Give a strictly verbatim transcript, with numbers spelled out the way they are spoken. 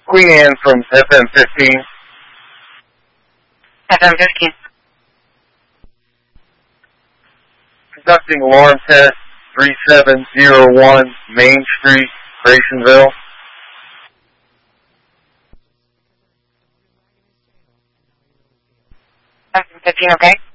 Queen Anne from F M fifteen. F M fifteen. Conducting alarm test three seven zero one Main Street, Graysonville. F M fifteen, okay.